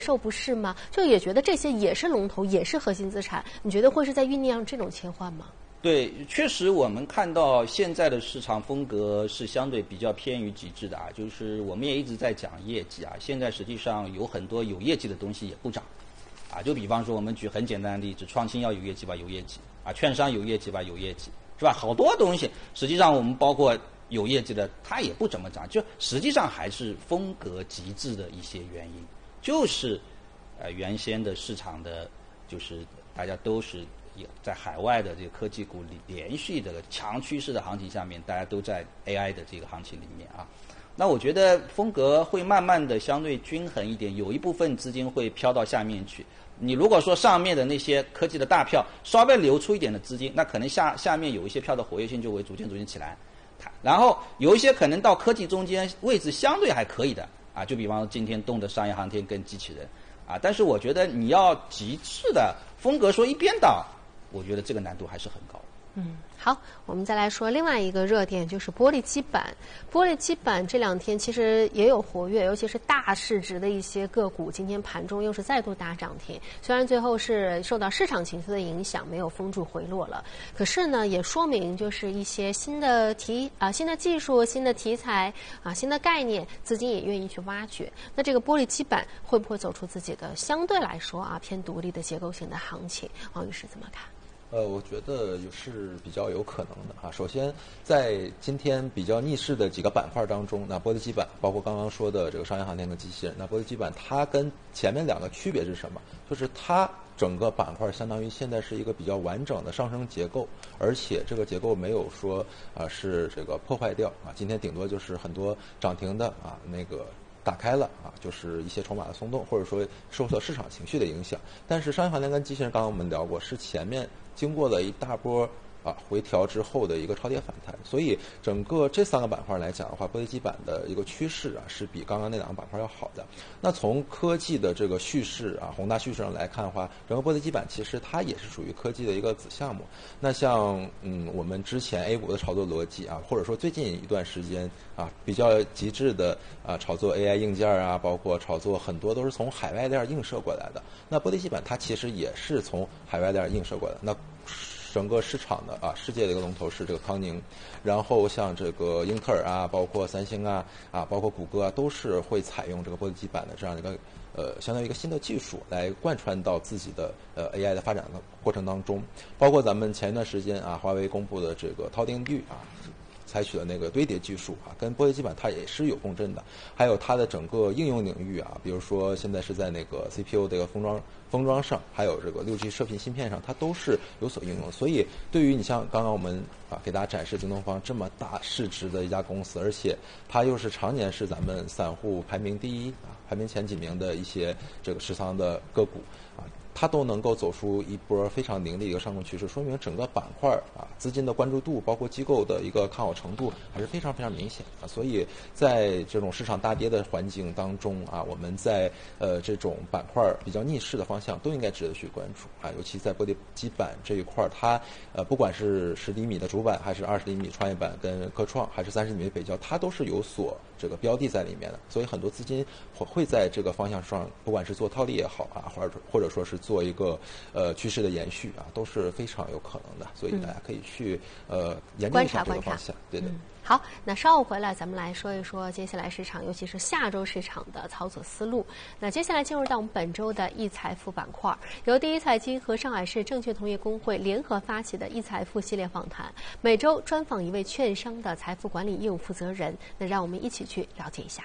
受不是吗？就也觉得这些也是龙头，也是核心资产。你觉得会是在酝酿这种切换吗？ 对，确实我们看到现在的市场风格是相对比较偏于极致的啊，就是我们也一直在讲业绩啊，现在实际上有很多有业绩的东西也不涨，啊，就比方说我们举很简单的例子，创新要有业绩吧，有业绩啊，券商有业绩吧，有业绩，是吧？好多东西实际上我们包括有业绩的，它也不怎么涨，就实际上还是风格极致的一些原因。就是原先的市场的，就是大家都是在海外的这个科技股里连续的强趋势的行情下面，大家都在 AI 的这个行情里面啊。那我觉得风格会慢慢的相对均衡一点，有一部分资金会飘到下面去。你如果说上面的那些科技的大票稍微流出一点的资金，那可能下面有一些票的活跃性就会逐渐起来。然后有一些可能到科技中间位置相对还可以的啊，就比方说今天动的商业航天跟机器人啊，但是我觉得你要极致的风格说一边倒，我觉得这个难度还是很高。 好，我们再来说另外一个热点，就是玻璃基板。玻璃基板这两天其实也有活跃，尤其是大市值的一些个股，今天盘中又是再度打涨停。虽然最后是受到市场情绪的影响，没有封住回落了，可是呢，也说明就是一些新的新的技术、新的题材啊、新的概念，资金也愿意去挖掘。那这个玻璃基板会不会走出自己的相对来说偏独立的结构性的行情？王律师怎么看？ 我觉得是比较有可能的啊。首先，在今天比较逆势的几个板块当中，那玻璃基板包括刚刚说的这个商业航天跟机器人，那玻璃基板它跟前面两个区别是什么？就是它整个板块相当于现在是一个比较完整的上升结构，而且这个结构没有说是这个破坏掉啊。今天顶多就是很多涨停的那个打开了啊，就是一些筹码的松动，或者说受到市场情绪的影响。但是商业航天跟机器人刚刚我们聊过，是前面经过了一大波回调之后的一个超跌反弹，所以整个这三个板块来讲的话，玻璃基板的一个趋势是比刚刚那两个板块要好的。那从科技的这个叙事宏大叙事上来看的话，整个玻璃基板其实它也是属于科技的一个子项目。那像我们之前 A 股的炒作逻辑或者说最近一段时间比较极致的炒作 AI 硬件包括炒作很多都是从海外链映射过来的。那玻璃基板它其实也是从海外链映射过来的。那整个市场的世界的一个龙头是这个康宁，然后像这个英特尔包括三星包括谷歌都是会采用这个玻璃基板的这样一个相当于一个新的技术来贯穿到自己的AI 的发展的过程当中。包括咱们前一段时间华为公布的这个涛定律采取的那个堆叠技术跟玻璃基板它也是有共振的。还有它的整个应用领域比如说现在是在那个 CPU 的一个封装上，还有这个6G 射频芯片上，它都是有所应用。所以对于你像刚刚我们给大家展示京东方这么大市值的一家公司，而且它又是常年是咱们散户排名第一排名前几名的一些这个持仓的个股它都能够走出一波非常凌厉的一个上攻趋势，说明整个板块资金的关注度，包括机构的一个看好程度还是非常非常明显所以在这种市场大跌的环境当中我们在这种板块比较逆势的方向都应该值得去关注尤其在玻璃基板这一块，它不管是10厘米的主板，还是20厘米创业板跟科创，还是30厘米的北交，它都是有所这个标的在里面的。所以很多资金会在这个方向上，不管是做套利也好或者说是做一个趋势的延续都是非常有可能的。所以大家可以去研究一下这个方向。对的。 好，那稍后回来咱们来说一说接下来市场，尤其是下周市场的操作思路。那接下来进入到我们本周的易财富板块，由第一财经和上海市证券同业公会联合发起的易财富系列访谈，每周专访一位券商的财富管理业务负责人。那让我们一起去了解一下。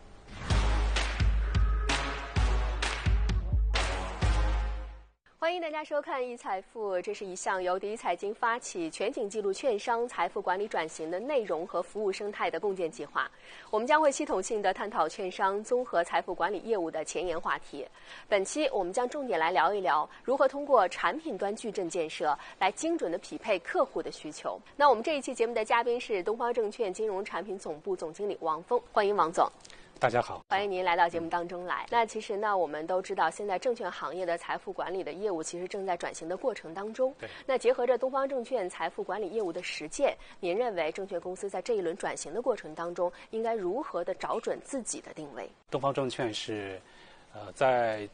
欢迎大家收看易财富，这是一项由第一财经发起全景记录券商财富管理转型的内容和服务生态的共建计划。我们将会系统性的探讨券商综合财富管理业务的前沿话题。本期我们将重点来聊一聊如何通过产品端矩阵建设来精准的匹配客户的需求。那我们这一期节目的嘉宾是东方证券金融产品总部总经理王峰，欢迎王总。 大家好， 欢迎您来到节目当中来。那其实呢，我们都知道，现在证券行业的财富管理的业务其实正在转型的过程当中。 对。 那结合着东方证券财富管理业务的实践，您认为证券公司在这一轮转型的过程当中，应该如何的找准自己的定位？ 东方证券是在